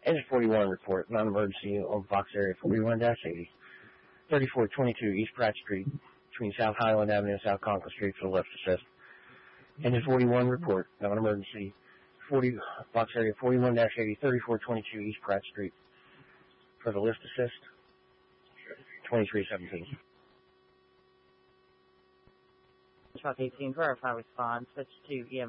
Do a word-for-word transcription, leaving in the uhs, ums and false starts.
Engine forty-one report, non-emergency on Fox Area forty-one eighty, thirty-four twenty-two East Pratt Street, between South Highland Avenue and South Conklin Street for the lift assist. Engine forty-one report, non-emergency, forty Fox Area forty-one eighty, thirty-four twenty-two East Pratt Street for the lift assist. twenty-three seventeen. Truck eighteen, verify response, switch to E M S.